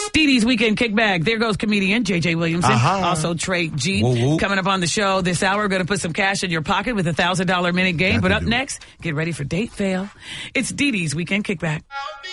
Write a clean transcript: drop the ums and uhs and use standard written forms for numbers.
Dee Dee's Weekend Kickback. There goes comedian J.J. Williamson. Also Trey G. Woo-woo. Coming up on the show this hour, going to put some cash in your pocket with a $1,000 minute game. But up next, get ready for Date Fail. It's Dee Dee's Weekend Kickback.